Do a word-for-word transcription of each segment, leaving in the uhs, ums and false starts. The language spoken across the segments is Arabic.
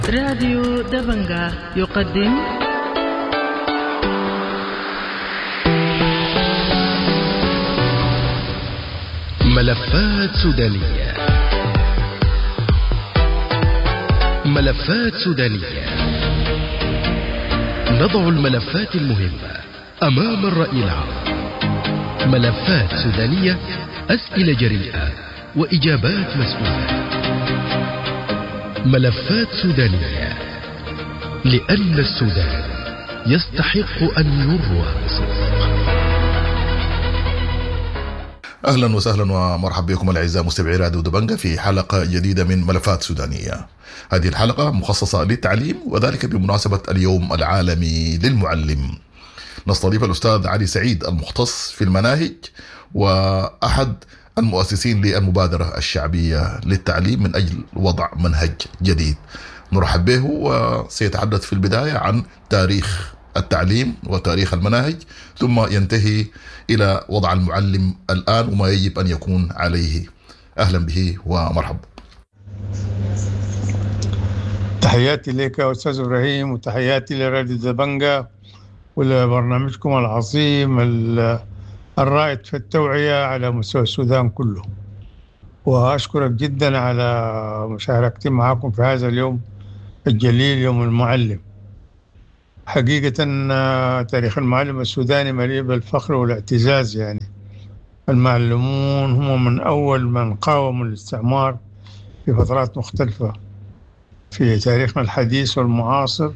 راديو دبنجا يقدم ملفات سودانية. ملفات سودانية، نضع الملفات المهمة أمام الرأي العام. ملفات سودانية، أسئلة جريئة وإجابات مسؤولة. ملفات سودانية، لأن السودان يستحق أن يروى بصدق. أهلا وسهلا ومرحبا بكم الأعزاء مستمعي راديو دبنجا في حلقة جديدة من ملفات سودانية. هذه الحلقة مخصصة للتعليم، وذلك بمناسبة اليوم العالمي للمعلم. نستضيف الأستاذ علي سعيد المختص في المناهج وأحد المؤسسين للمبادرة الشعبية للتعليم من أجل وضع منهج جديد. نرحب به، وسيتحدث في البداية عن تاريخ التعليم وتاريخ المناهج، ثم ينتهي إلى وضع المعلم الآن وما يجب أن يكون عليه. أهلا به ومرحبا. تحياتي لك يا أستاذ إبراهيم، وتحياتي لراديو دبنجا ولبرنامجكم العظيم الرائد في التوعية على مستوى السودان كله. وأشكرك جدا على مشاركتي معكم في هذا اليوم الجليل، يوم المعلم. حقيقة تاريخ المعلم السوداني مليء بالفخر والاعتزاز. يعني المعلمون هم من أول من قاوموا الاستعمار في فترات مختلفة في تاريخنا الحديث والمعاصر،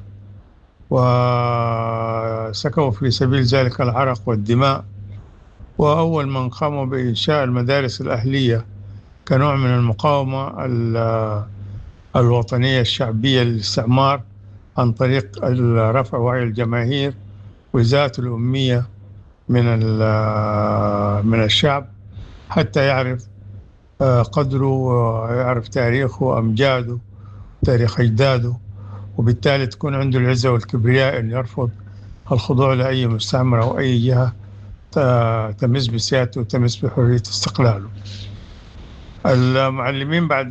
وسكوا في سبيل ذلك العرق والدماء. وأول من قاموا بإنشاء المدارس الأهلية كنوع من المقاومة الوطنية الشعبية للاستعمار، عن طريق رفع وعي الجماهير وإزالة الأمية من من الشعب، حتى يعرف قدره ويعرف تاريخه وأمجاده تاريخ أجداده، وبالتالي تكون عنده العزة والكبرياء أن يرفض الخضوع لأي مستعمر أو أي جهة تمس بسيادته وتمس بحرية استقلاله. المعلمين بعد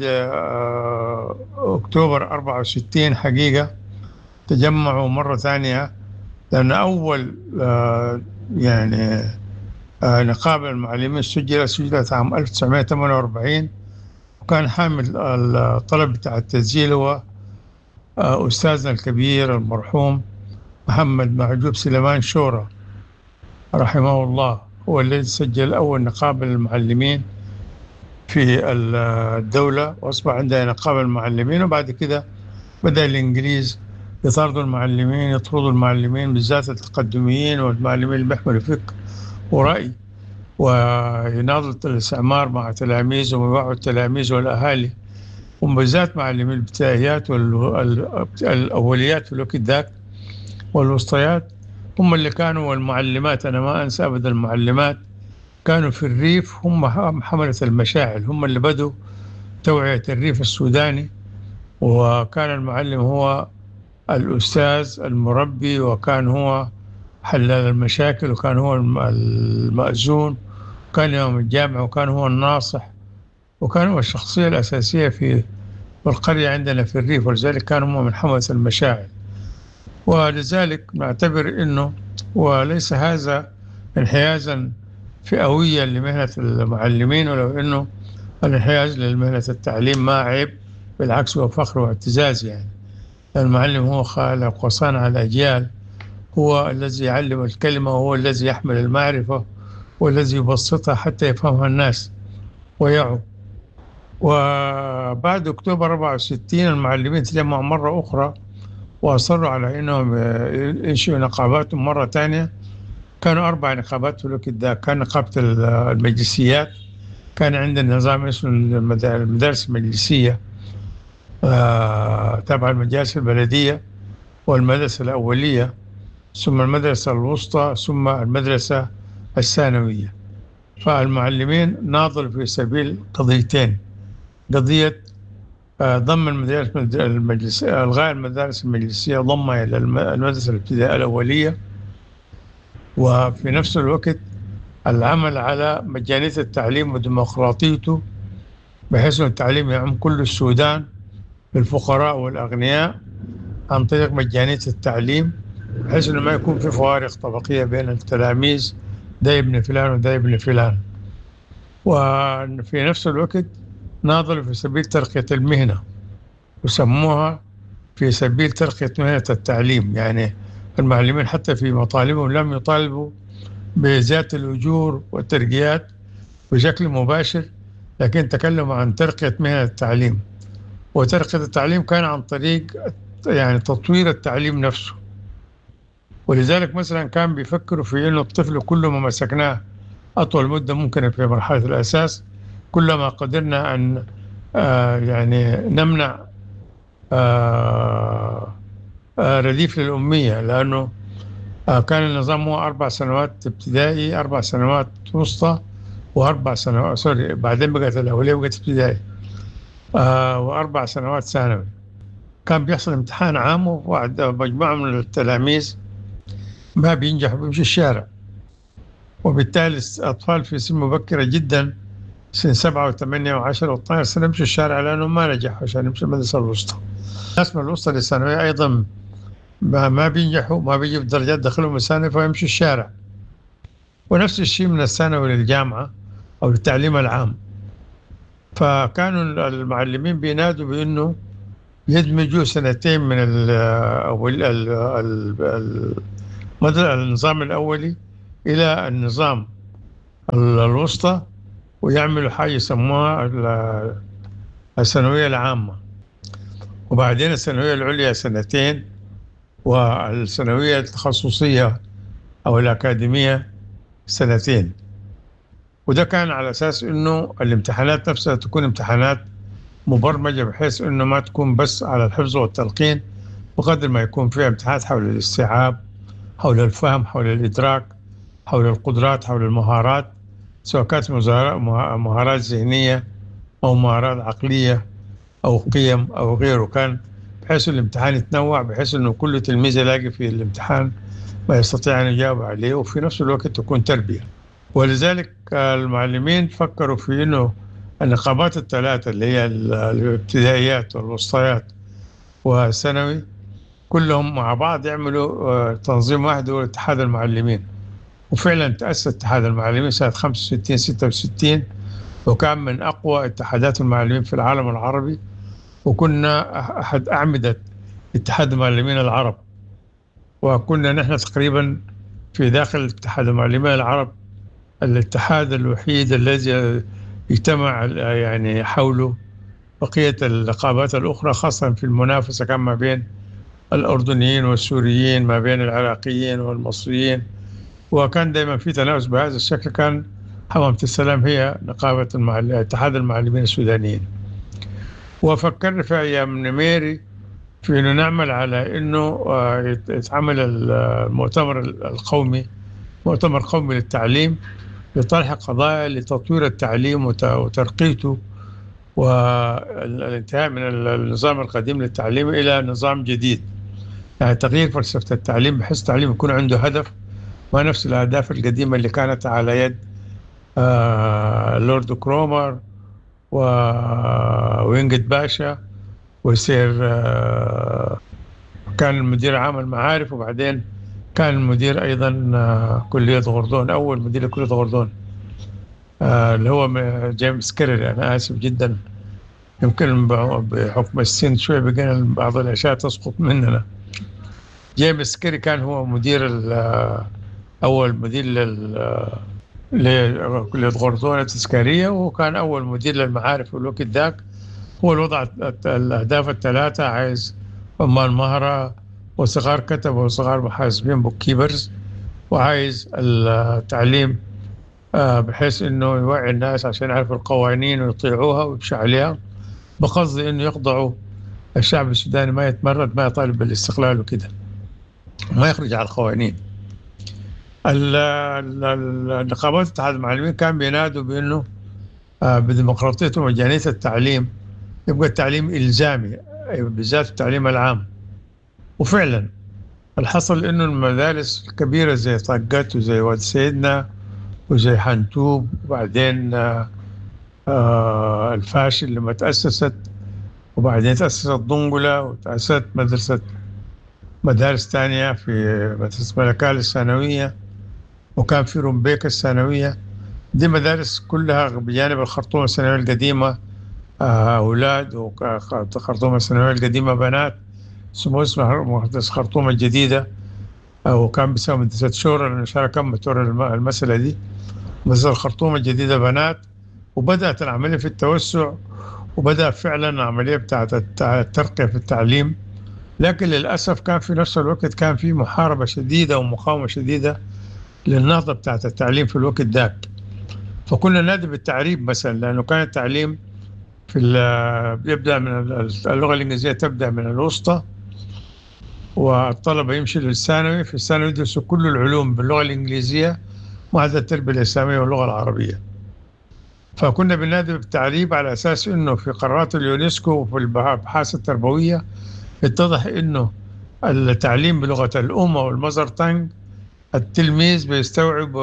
أكتوبر أربعة وستين حقيقة تجمعوا مرة ثانية، لأن أول يعني نقابة المعلمين سجلت سجلت عام ألف وتسعمائة وثمانية وأربعين، وكان حامل الطلب بتاع التسجيل هو أستاذنا الكبير المرحوم محمد معجوب سليمان شورى رحمه الله. هو الذي سجل أول نقابة للمعلمين في الدولة، وأصبح عندنا نقابة المعلمين. وبعد كده بدأ الإنجليز يطاردوا المعلمين، يطردوا المعلمين بالذات التقدميين والمعلمين اللي بيحملوا فكر ورأي، ويناضلوا الاستعمار مع تلاميذهم ويوعوا التلاميذ والأهالي، وبالذات معلمين الابتدائيات والأوليات في الوقت ذاك والوسطيات. هم اللي كانوا، والمعلمات أنا ما أنسى أبدا المعلمات كانوا في الريف، هم حملة المشاعل، هم اللي بدوا توعية الريف السوداني. وكان المعلم هو الأستاذ المربي، وكان هو حلال المشاكل، وكان هو المأذون، وكان يوم الجامعة، وكان هو الناصح، وكان هو الشخصية الأساسية في القرية عندنا في الريف، ولذلك كانوا هم من حملة المشاعر. ولذلك نعتبر أنه وليس هذا انحيازا فئويا لمهنة المعلمين، ولو أنه الانحياز لمهنة التعليم ما عيب، بالعكس هو فخر واعتزاز. يعني المعلم هو خالق وصانع الأجيال، هو الذي يعلم الكلمة، وهو الذي يحمل المعرفة، والذي يبسطها حتى يفهمها الناس ويعوا. وبعد أكتوبر أربعة وستين المعلمين تجمعوا مرة أخرى، وأصروا على أنهم ينشئوا نقاباتهم مرة ثانية. كانوا أربع نقابات في الوقت ده. كان نقابة المجلسيات، كان عندنا نظام اسمه المدارس المجلسية تبع المجالس البلدية، والمدرسة الأولية، ثم المدرسة الوسطى، ثم المدرسة الثانوية. فالمعلمين ناضلوا في سبيل قضيتين: قضية ضم المدارس المجلسية، إلغاء المدارس المجلسية، ضمها إلى المدرسة الابتدائية الأولية، وفي نفس الوقت العمل على مجانية التعليم وديمقراطيته، بحيث أن التعليم يعم كل السودان، للفقراء والأغنياء، عن طريق مجانية التعليم، بحيث أنه ما يكون في فوارق طبقية بين التلاميذ، ده ابن فلان وده ابن فلان. وفي نفس الوقت ناضلوا في سبيل ترقية المهنة، وسموها في سبيل ترقية مهنة التعليم. يعني المعلمين حتى في مطالبهم لم يطالبوا بزيادة الأجور والترقيات بشكل مباشر، لكن تكلموا عن ترقية مهنة التعليم. وترقية التعليم كان عن طريق يعني تطوير التعليم نفسه. ولذلك مثلا كان بيفكروا في أنه الطفل كل ما مسكناه أطول مدة ممكنة في مرحلة الأساس، كلما قدرنا أن آه يعني نمنع آه آه رديف للأمية، لأنه آه كان النظام هو أربع سنوات ابتدائي، أربع سنوات وسطى، وأربع سنوات سوري بعدين بقت الأولية بقت ابتدائي، آه وأربع سنوات ثانوي. كان بيحصل امتحان عام، وواحد مجموعة من التلاميذ ما بينجحوا بيمشي الشارع، وبالتالي الأطفال في سن مبكرة جدا سن سبعة وثمانية وعشرة واثناشر سنة يمشوا الشارع لأنه ما نجحوا عشان يمشوا المدرسة الوسطى. الناس من الوسطى للثانوية أيضا ما, ما بينجحوا، ما بيجيبوا درجات دخلهم الثانوي فيمشوا الشارع. ونفس الشيء من الثانوي للجامعة أو للتعليم العام. فكانوا المعلمين بينادوا بأنه يدمجوا سنتين من ال أو ال ال النظام الأولي إلى النظام الوسطى، ويعملوا حاجة يسموها الثانوية العامة، وبعدين الثانوية العليا سنتين، والثانوية التخصصية أو الأكاديمية سنتين. وده كان على أساس أنه الامتحانات نفسها تكون امتحانات مبرمجة، بحيث أنه ما تكون بس على الحفظ والتلقين، بقدر ما يكون فيها امتحانات حول الاستيعاب، حول الفهم، حول الإدراك، حول القدرات، حول المهارات، سواء كانت مهارات ذهنية أو مهارات عقلية أو قيم أو غيره. كان بحيث الامتحان يتنوع، بحيث أنه كل تلميذ يلاقي في الامتحان ما يستطيع أن يجاوب عليه، وفي نفس الوقت تكون تربية. ولذلك المعلمين فكروا في أنه النقابات الثلاثة اللي هي الابتدائيات والوسطيات والثانوي كلهم مع بعض يعملوا تنظيم واحد هو اتحاد المعلمين. وفعلا تأسس اتحاد المعلمين سنة خمسة وستين ستة وستين، وكان من أقوى اتحادات المعلمين في العالم العربي، وكنا أحد أعمدة اتحاد المعلمين العرب. وكنا نحن تقريبا في داخل اتحاد المعلمين العرب الاتحاد الوحيد الذي اجتمع يعني حوله بقية النقابات الأخرى، خاصة في المنافسة كان ما بين الأردنيين والسوريين، ما بين العراقيين والمصريين، وكان دائما في تنافس بهذا الشكل. كان حمامة السلام هي نقابة المعل... اتحاد المعلمين السودانيين. وفكرنا في أيام نميري في أنه نعمل على أنه يتعمل المؤتمر القومي، مؤتمر قومي للتعليم، لطرح قضايا لتطوير التعليم وترقيته، والانتهاء من النظام القديم للتعليم إلى نظام جديد، يعني تغيير فلسفة التعليم بحيث التعليم يكون عنده هدف، ما نفس الأهداف القديمة اللي كانت على يد آه لورد كرومر ووينجت باشا وسير آه كان المدير عام المعارف، وبعدين كان المدير أيضا آه كلية غردون، أول مدير كلية غردون آه اللي هو جيمس كيري. أنا آسف جدا، يمكن بحكم السن شوي بقينا بعض الأشياء تسقط مننا. جيمس كيري كان هو مدير أول مدير لكلية غردون التذكارية، وكان أول مدير للمعارف في الوقت ذاك. هو اللي وضع الأهداف الثلاثة، عايز عمال مهرة وصغار كتب وصغار محاسبين بوك كيبرز، وعايز التعليم بحيث أنه يوعي الناس عشان يعرفوا القوانين ويطيعوها ويمشوا عليها، بقصد أنه يخضعوا الشعب السوداني ما يتمرد، ما يطالب بالاستقلال وكده، ما يخرج على القوانين. النقابات اتحاد المعلمين كان بينادوا بأنه بديمقراطية ومجانية التعليم يبقى التعليم إلزامي، بالذات التعليم العام. وفعلا الحصل أنه المدارس الكبيرة زي طاقات وزي واد سيدنا وزي حنتوب، وبعدين الفاشل لما تأسست، وبعدين تأسست ضنقلة، وتأسست مدرسة مدارس تانية في مدرسة ملكال الثانوية، وكان في رومبيك الثانوية. دي مدارس كلها بجانب الخرطوم الثانوية القديمة أولاد، وخرطوم الثانوية القديمة بنات، اسمه اسمها مدرسة خرطوم الجديدة، وكان بيسمى مدرسة شورى لأن شارع كم بتور المسألة دي. مدرسة الخرطوم الجديدة بنات، وبدأت العملية في التوسع، وبدأ فعلا العملية بتاعت الترقية في التعليم. لكن للأسف كان في نفس الوقت كان في محاربة شديدة ومقاومة شديدة للنهضة بتاعت التعليم في الوقت ذاك. فكنا نادي بالتعريب مثلا، لأنه كان التعليم في يبدأ من اللغة الإنجليزية، تبدأ من الوسطى، والطلبة يمشي للثانوي. في الثانوي يدرسوا كل العلوم باللغة الإنجليزية ما عدا التربية الإسلامية واللغة العربية. فكنا بننادي بالتعريب على أساس إنه في قرارات اليونسكو وفي الأبحاث التربوية اتضح إنه التعليم بلغة الأم أو المذر تانج التلميذ بيستوعب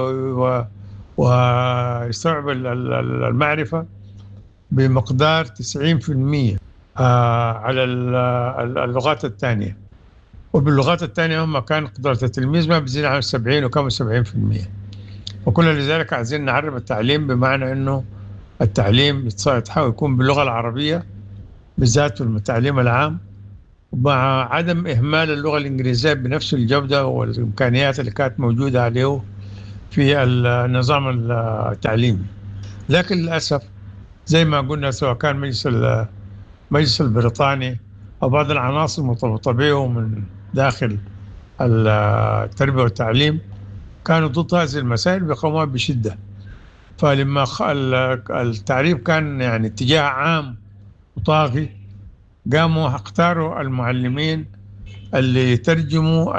ويستوعب المعرفة بمقدار تسعين بالمئة على اللغات الثانية، وباللغات الثانية هم كان قدرة التلميذ ما بيزيد عن سبعين وكم سبعين بالمئة. وكل لذلك عايزين نعرف التعليم بمعنى إنه التعليم يحاول يكون باللغة العربية بالذات في التعليم العام، مع عدم إهمال اللغة الإنجليزية بنفس الجودة والإمكانيات اللي كانت موجودة عليه في النظام التعليمي. لكن للأسف زي ما قلنا، سواء كان مجلس المجلس البريطاني أو بعض العناصر المرتبطة به من داخل التربية والتعليم كانوا ضد هذه المسائل بيقوموا بشدة. فلما التعريب كان يعني اتجاه عام وطاغي، قاموا اختاروا المعلمين اللي ترجموا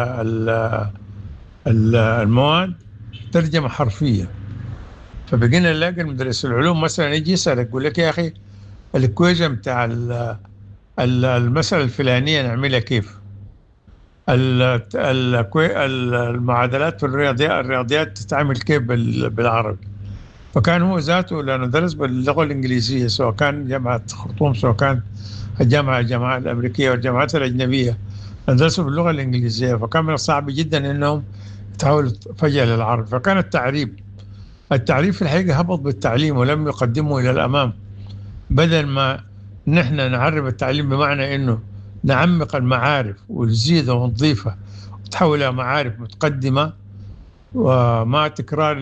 المواد ترجمة حرفية. فبقينا نلاقي المدرس العلوم مثلا يجي يسألك يقول لك يا أخي الإكويجن بتاع المسألة الفلانية نعملها كيف؟ المعادلات في الرياضيات الرياضيات تتعمل كيف بالعربي؟ فكان هو ذاته لأنه درس باللغة الإنجليزية، سواء كان جامعة خرطوم سواء كان الجامعة الجامعة الأمريكية والجامعات الأجنبية درسوا باللغة الإنجليزية، فكان من الصعب جدا إنهم يتحولوا فجأة للعربي. فكان التعريب التعريب في الحقيقة هبط بالتعليم ولم يقدمه إلى الأمام، بدل ما نحن نعرب التعليم بمعنى إنه نعمق المعارف ونزيدها ونضيفها وتحولها معارف متقدمة وما تكرار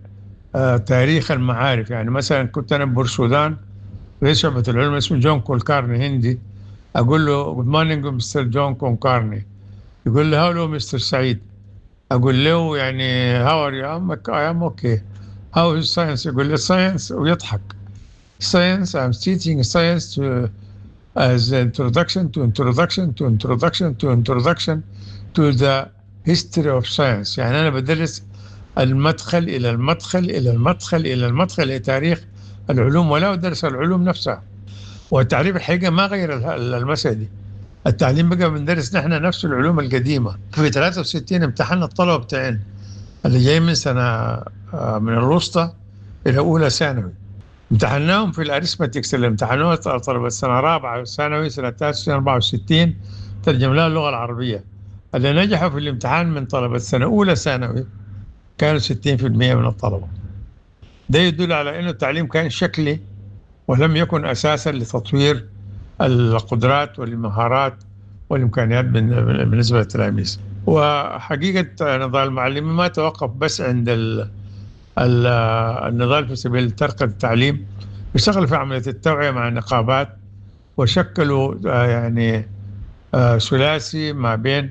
لتاريخ المعارف. يعني مثلا كنت أنا ببورسودان رئيس شعبة العلوم اسمه جون كولكارني هندي، أقول له good morning مستر جون كولكارني، يقول لي هاولو مستر سعيد، أقول له يعني how are you؟ I am okay. How is science؟ يقول لي science ويضحك. Science I'm teaching science to as introduction to introduction to introduction to introduction to the history of science. يعني أنا بدرس المدخل إلى المدخل إلى المدخل إلى المدخل إلى تاريخ العلوم، ولا أدرس العلوم نفسها. والتعريب الحقيقة ما غير المسألة دي، التعليم بقى بندرس نحن نفس العلوم القديمة. في ثلاثة وستين امتحان الطلبة بتاعين اللي جاي من سنة من الوسطى إلى أولى ثانوي، امتحناهم في الأريثماتكس اللي امتحنوها طلبة سنة رابعة ثانوي سنة ثلاثة أربعة وستين ترجم لها اللغة العربية. اللي نجحوا في الامتحان من طلبة سنة أولى ثانوي كانوا ستين بالمئة من الطلبة. ده يدل على أنه التعليم كان شكلي ولم يكن أساسا لتطوير القدرات والمهارات والإمكانيات بالنسبة للتلاميذ. وحقيقة نضال المعلمين ما توقف بس عند ال ال النضال في سبيل ترقية التعليم، بيشتغل في عملية التوعية مع النقابات، وشكلوا يعني ثلاثي ما بين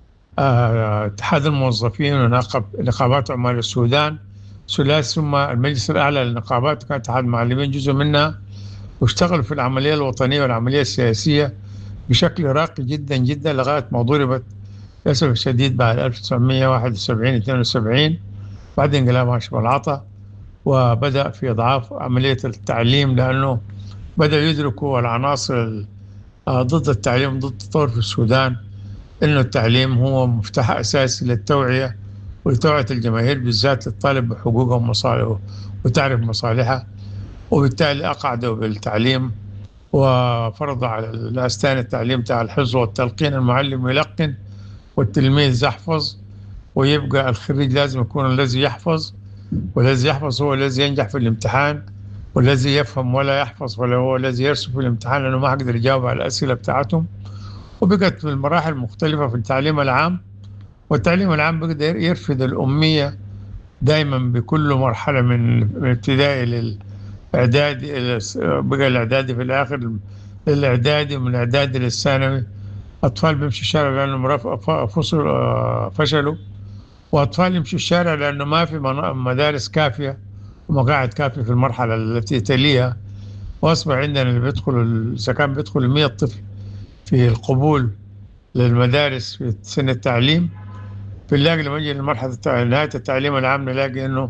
اتحاد الموظفين ونقابات عمال السودان، ثلاثي ثم المجلس الأعلى للنقابات كان اتحاد المعلمين جزء منها، واشتغلوا في العملية الوطنية والعملية السياسية بشكل راقي جدا جدا لغاية ما ضربت للأسف الشديد بعد ألف وتسعمئة وواحد وسبعين اثنين وسبعين بعد انقلاب هاشم العطا، وبدأ في إضعاف عملية التعليم، لأنه بدأ يدركوا العناصر ضد التعليم ضد التطور في السودان إنه التعليم هو مفتاح أساسي للتوعية ولتوعية الجماهير بالذات للطالب بحقوقه ومصالحه وتعرف مصالحها، وبالتالي أقعدوا بالتعليم وفرض على الأستاذ التعليم تاع الحفظ والتلقين، المعلم يلقن والتلميذ يحفظ، ويبقى الخريج لازم يكون الذي يحفظ، والذي يحفظ هو الذي ينجح في الامتحان، والذي يفهم ولا يحفظ ولا هو الذي يرسب في الامتحان لأنه ما يقدر يجاوب على الأسئلة بتاعتهم. وبقت في المراحل المختلفة في التعليم العام، والتعليم العام بقدر يرفض الأمية دائما بكل مرحلة من الابتدائي للإعدادي، بقى الإعدادي في الآخر للإعدادي، ومن الإعدادي للثانوي. أطفال بيمشوا الشارع لأنهم فشلوا، وأطفال يمشوا الشارع لأنه ما في مدارس كافية ومقاعد كافية في المرحلة التي تليها. وأصبح عندنا اللي بيدخل، إذا كان بيدخل مية طفل في القبول للمدارس في سن التعليم، في نلاقي لما نجي لمرحلة نهاية التعليم العام نلاقي إنه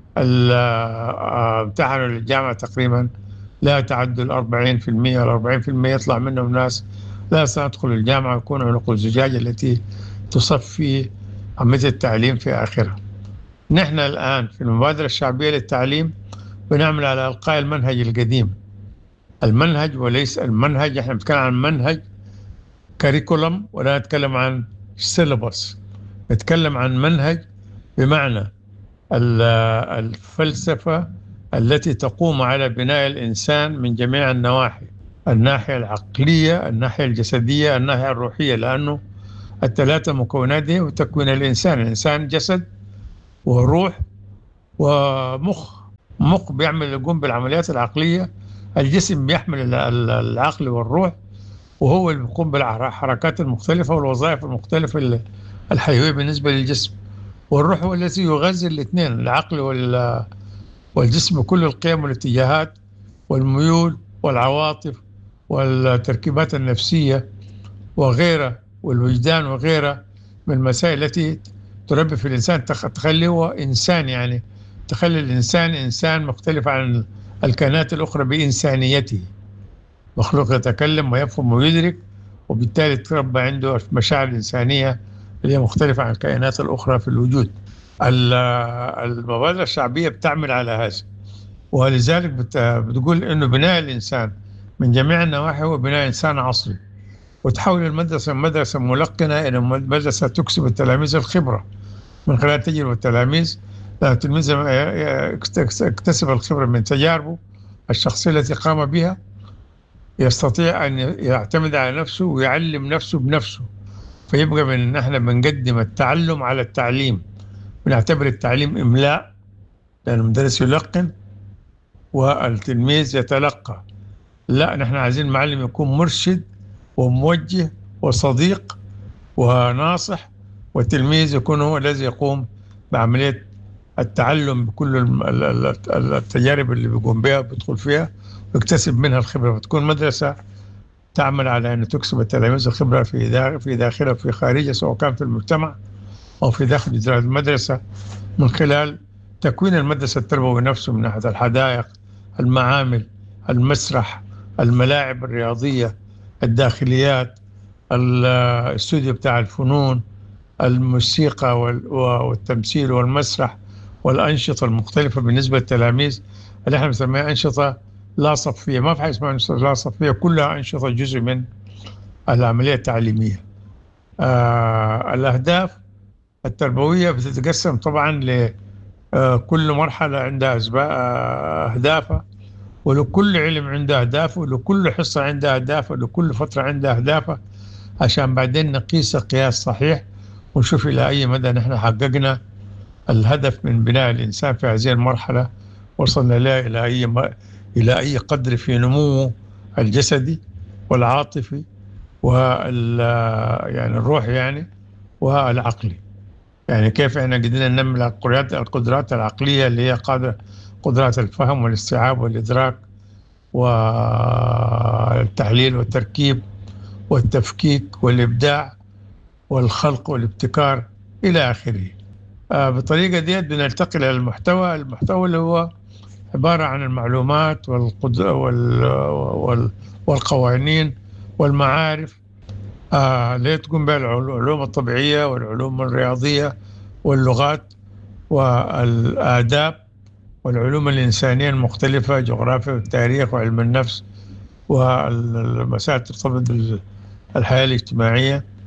امتحنوا للجامعة تقريبا لا تعدوا الأربعين في المية والأربعين في المية يطلع منهم ناس لا سندخل الجامعة ويكونوا عنق الزجاج التي تصفي عملية التعليم في آخرها. نحن الآن في المبادرة الشعبية للتعليم بنعمل على إلقاء المنهج القديم، المنهج وليس المنهج. احنا بنتكلم عن منهج كاريكولم ولا نتكلم عن سيلبس، نتكلم عن منهج بمعنى الفلسفة التي تقوم على بناء الإنسان من جميع النواحي، الناحية العقلية، الناحية الجسدية، الناحية الروحية، لأنه الثلاثة مكونات دي وتكوين الإنسان. الإنسان جسد وروح ومخ. مخ بيعمل يقوم بالعمليات العقلية، الجسم بيحمل العقل والروح، وهو اللي بيقوم بالحركات المختلفة والوظائف المختلفة الحيوية بالنسبة للجسم. والروح هو الذي يغذي الاثنين، العقل والجسم، بكل القيم والاتجاهات والميول والعواطف والتركيبات النفسية وغيرها، والوجدان وغيرها من المسائل التي تربي في الإنسان، تخليه هو إنسان، يعني تخلي الإنسان إنسان مختلف عن الكائنات الأخرى بإنسانيته، مخلوق يتكلم ويفهم ويدرك، وبالتالي تربى عنده مشاعر إنسانية اللي هي مختلفة عن الكائنات الأخرى في الوجود. المبادرة الشعبية بتعمل على هذا، ولذلك بتقول إنه بناء الإنسان من جميع النواحي هو بناء إنسان عصري، وتحول المدرسة مدرسة ملقنة إلى مدرسة تكسب التلاميذ الخبرة من خلال تجربة التلاميذ. التلميذ يكتسب الخبرة من تجاربه الشخصية التي قام بها، يستطيع أن يعتمد على نفسه ويعلم نفسه بنفسه. فيبقى من نحن بنقدم التعلم على التعليم، بنعتبر التعليم إملاء لأن المدرس يلقن والتلميذ يتلقى. لا، نحن عايزين المعلم يكون مرشد وموجه وصديق وناصح، والتلميذ يكون هو الذي يقوم بعملية التعلم بكل التجارب اللي بيقوم بها بيدخل فيها ويكتسب منها الخبرة. فتكون مدرسة تعمل على أن تكسب التلاميذ الخبرة في في داخلها وفي خارجها، سواء كان في المجتمع أو في داخل جدران المدرسة، من خلال تكوين المدرسة التربوي نفسه من ناحية الحدائق، المعامل، المسرح، الملاعب الرياضية، الداخليات، الاستوديو بتاع الفنون، الموسيقى والتمثيل والمسرح، والأنشطة المختلفة بالنسبة للتلاميذ اللي احنا بنسميها أنشطة لا صفية. ما في حاجة اسمها أنشطة لا صفية، كلها أنشطة جزء من العملية التعليمية. آه الأهداف التربوية بتتقسم طبعا لكل مرحلة عندها أهدافها، ولكل علم عنده أهدافه، ولكل حصة عندها أهدافه، ولكل فترة عندها أهدافه، عشان بعدين نقيس قياس صحيح ونشوف إلى أي مدى نحن حققنا الهدف من بناء الإنسان في هذه المرحلة، وصلنا له إلى أي م... إلى أي قدر في نموه الجسدي والعاطفي وال يعني الروح يعني والعقلي. يعني كيف احنا قدرنا ننمي القدرات القدرات العقلية اللي هي قادرة قدرات الفهم والاستيعاب والإدراك والتحليل والتركيب والتفكيك والإبداع والخلق والابتكار إلى آخره. آه بالطريقة دي بنلتقي إلى المحتوى المحتوى اللي هو عبارة عن المعلومات والقد... وال... وال... والقوانين والمعارف آه اللي تقوم بها العلوم الطبيعية والعلوم الرياضية واللغات والآداب والعلوم الإنسانية المختلفة، جغرافيا والتاريخ وعلم النفس والمسائل ترتبط بالحياة الاجتماعية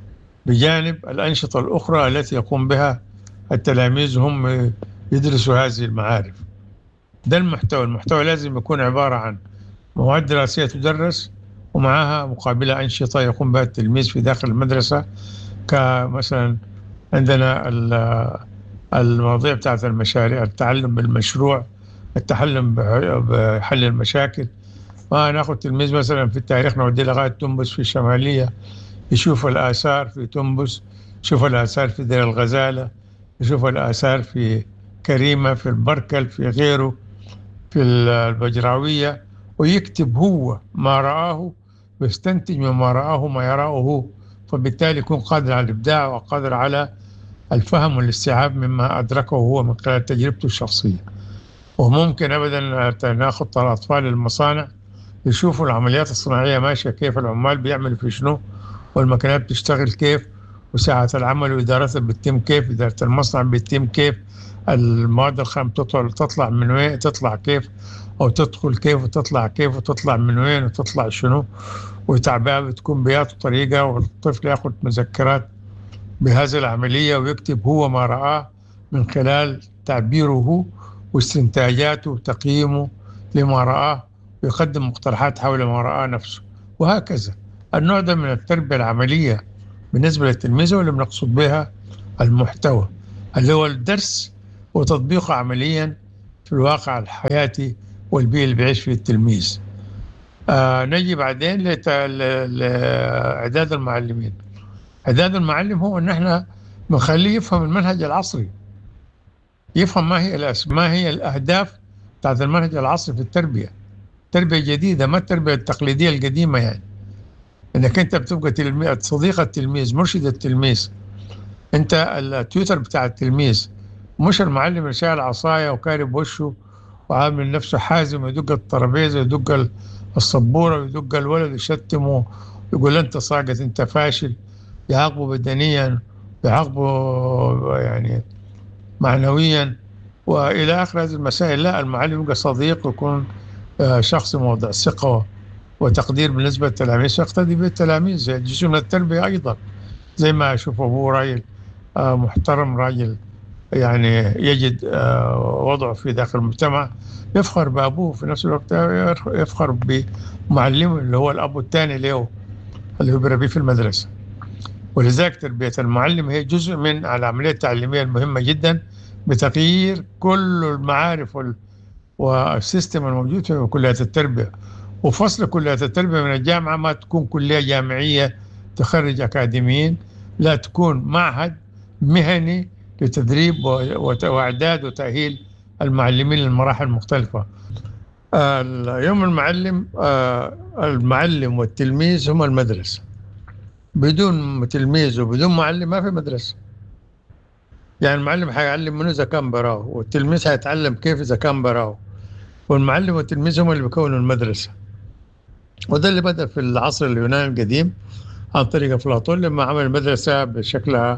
بجانب الأنشطة الأخرى التي يقوم بها التلاميذ هم يدرسوا هذه المعارف. ده المحتوى. المحتوى لازم يكون عبارة عن مواد دراسية تدرس ومعها مقابلة أنشطة يقوم بها التلميذ في داخل المدرسة، كمثلا عندنا المواضيع بتاعت المشاريع، التعلم بالمشروع، التعلم بحل المشاكل. وناخذ تلميذ مثلا في التاريخ نوديه لغاية تنبس في الشمالية، يشوف الآثار في تنبس، يشوف الآثار في دير الغزالة، يشوف الآثار في كريمة، في البركل، في غيره، في البجراوية، ويكتب هو ما رآه ويستنتج مما رآه ما يراه هو، فبالتالي يكون قادر على الإبداع وقادر على الفهم والاستيعاب مما أدركه هو من خلال تجربته الشخصية. وممكن أبدا ناخذ الأطفال المصانع يشوفوا العمليات الصناعية ماشية كيف، العمال بيعملوا في شنو، والمكنات بتشتغل كيف، وساعة العمل وإدارتها بتتم كيف، إدارة المصنع بتتم كيف، المواد الخام تطلع تطلع من وين، تطلع كيف، أو تدخل كيف وتطلع كيف، وتطلع من وين وتطلع شنو، وتعبئة بتكون بيات طريقة، والطفل يأخذ مذكرات بهذه العملية ويكتب هو ما رآه من خلال تعبيره واستنتاجاته وتقييمه لما رآه، ويقدم مقترحات حول ما رآه نفسه، وهكذا. النوع ده من التربية العملية بالنسبة للتلميذ واللي بنقصد بها المحتوى اللي هو الدرس وتطبيقه عمليا في الواقع الحياتي والبيئة اللي بيعيش فيه التلميذ. آه نجي بعدين لإعداد المعلمين. إعداد المعلم هو أن احنا نخليه يفهم المنهج العصري، يفهم ما هي ما هي الأهداف بتاعت المنهج العصري في التربية، تربية جديدة، ما التربية التقليدية القديمة، يعني انك انت بتبقى تلميذ، صديق التلميذ، مرشد التلميذ، انت التيوتر بتاع التلميذ، مش المعلم اللي شايل عصايه وكارب وشه وعامل نفسه حازم ويدق الترابيزه ويدق السبوره ويدق الولد ويشتمه ويقول انت ساقط، انت فاشل، يعاقبه بدنيا، يعاقبه يعني معنويا والى اخر هذه المسائل. لا، المعلم يبقى صديق ويكون شخص موضع ثقه وتقدير بالنسبة للتلاميذ، يقتدي بالتلاميذ، جزء من التربية أيضا، زي ما أشوف أبوه راجل محترم، راجل يعني يجد وضعه في داخل المجتمع، يفخر بأبوه، في نفس الوقت يفخر بمعلمه اللي هو الأب الثاني له اللي هو بيربيه في المدرسة. ولذلك تربية المعلم هي جزء من العملية التعليمية المهمة جدا بتغيير كل المعارف والسيستم الموجود في كليات التربية. وفصل كليات التربية من الجامعة ما تكون كلية جامعية تخرج أكاديميين، لا، تكون معهد مهني لتدريب وإعداد وتأهيل المعلمين للمراحل المختلفة. يوم المعلم، المعلم والتلميذ هم المدرسة، بدون تلميذ وبدون معلم ما في مدرسة. يعني المعلم حيعلم منه إذا كان براه، والتلميذ حيتعلم كيف إذا كان براه، والمعلم والتلميذ هم اللي بيكونوا المدرسة. وده اللي بدأ في العصر اليوناني القديم عن طريق أفلاطون لما عمل المدرسة بشكلها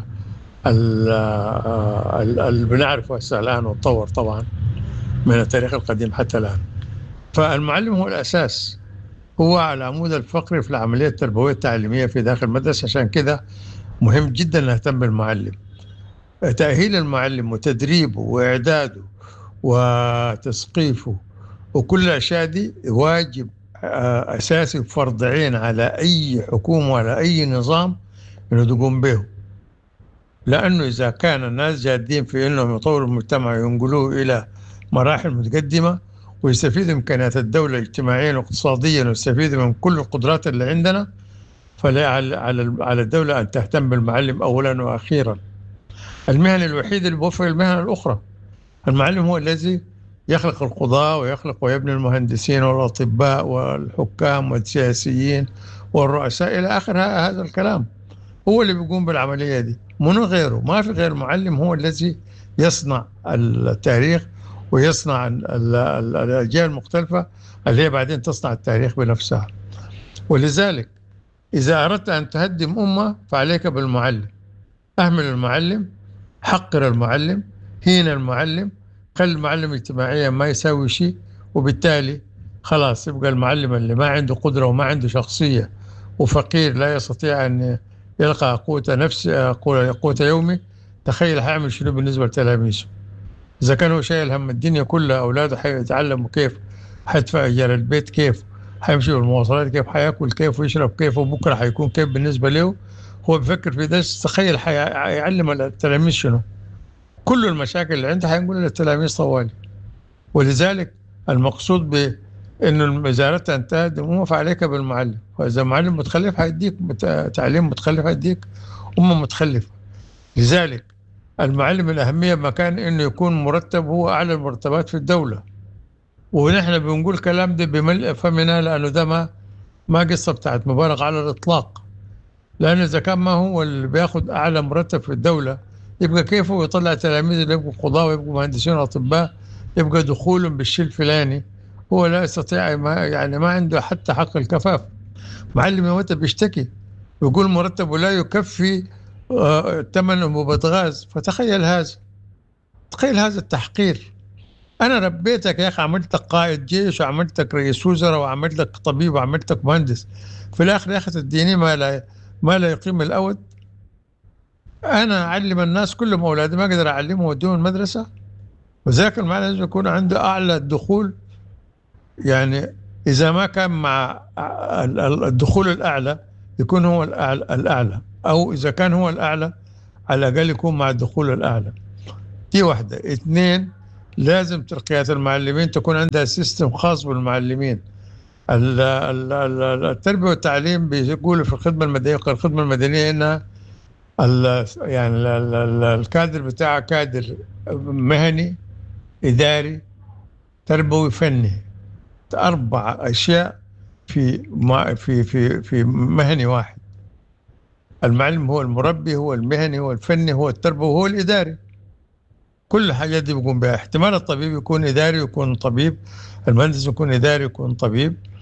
اللي بنعرفه هسه الآن، وتطور طبعا من التاريخ القديم حتى الآن. فالمعلم هو الأساس، هو العمود الفقري في العملية التربوية التعليمية في داخل المدرسة. عشان كده مهم جدا نهتم بالمعلم، تأهيل المعلم وتدريبه وإعداده وتثقيفه وكل الأشياء دي واجب أساسي فرض عين على أي حكومة وعلى أي نظام إنه تقوم به، لأنه إذا كان الناس جادين في إنهم يطوروا المجتمع وينقلوه إلى مراحل متقدمة ويستفيدوا من إمكانيات الدولة اجتماعيا واقتصاديا ويستفيدوا من كل القدرات اللي عندنا، فلا على الدولة أن تهتم بالمعلم أولا وأخيرا. المهنة الوحيدة اللي بوفر المهنة الأخرى. المعلم هو الذي يخلق القضاة ويخلق ويبني المهندسين والأطباء والحكام والسياسيين والرؤساء إلى آخر هذا الكلام، هو اللي بيقوم بالعملية دي، منو غيره، ما في غير المعلم هو الذي يصنع التاريخ ويصنع الأجيال المختلفة اللي هي بعدين تصنع التاريخ بنفسها. ولذلك إذا أردت أن تهدم أمة فعليك بالمعلم، أهمل المعلم، حقر المعلم، هين المعلم، خلي المعلم اجتماعيا ما يساوي شيء، وبالتالي خلاص يبقى المعلم اللي ما عنده قدرة وما عنده شخصية وفقير لا يستطيع أن يلقى قوة نفس قوة يومي، تخيل حيعمل شنو بالنسبة لتلاميذه. إذا كان هو شايل هم الدنيا كلها، أولاده حيتعلموا كيف، حيدفع إيجار البيت كيف، حيمشي بالمواصلات كيف، حياكل كيف ويشرب كيف، وبكرة حيكون كيف بالنسبة له. هو بفكر في ده. تخيل حيعلم التلاميذ شنو. كل المشاكل اللي عنده حينقول للتلاميذ طوالي. ولذلك المقصود بأنه الوزارة انتهت مو فعليك بالمعلم، وإذا معلم متخلف حيديك تعليم متخلف، حيديك أمة متخلفة. لذلك المعلم الأهمية مكان إنه يكون مرتب، هو أعلى المرتبات في الدولة. ونحن بنقول كلام ده بملء فمنا، لأنه ده ما ما قصة بتاعت مبالغ على الإطلاق. لأن إذا كان ما هو اللي بياخد أعلى مرتب في الدولة، يبقى كيفه يطلع تلاميذ اللي يبقوا قضاة ويبقوا مهندسين وأطباء، يبقى دخولهم بالشيء الفلاني. هو لا يستطيع، ما يعني ما عنده حتى حق الكفاف. معلم متى بيشتكي يقول مرتبه لا يكفي ثمن أنبوبة غاز. فتخيل هذا، تخيل هذا التحقير. أنا ربيتك يا أخي، عملتك قائد جيش، وعملتك رئيس وزراء، وعملتك طبيب، وعملتك مهندس. في الآخر يا أخي تديني ما لا ما لا يقيم الأود. أنا أعلم الناس كلهم أولادي، ما أقدر أعلمهم وديهم المدرسة. وذاك المعنى لازم يكون عنده أعلى الدخول. يعني إذا ما كان مع الدخول الأعلى يكون هو الأعلى، أو إذا كان هو الأعلى على الأقل يكون مع الدخول الأعلى. دي واحدة. اثنين، لازم ترقيات المعلمين تكون عندها سيستم خاص بالمعلمين. التربية والتعليم بيقولوا في الخدمة المدنية، الخدمة المدنية إنها يعني الكادر بتاعها كادر مهني، إداري، تربوي، فني. أربع أشياء في في في في مهني واحد. المعلم هو المربي، هو المهني، هو الفني، هو التربوي، هو الإداري. كل حاجة دي بيقوم بها. احتمال الطبيب يكون إداري ويكون طبيب، المهندس يكون إداري ويكون طبيب،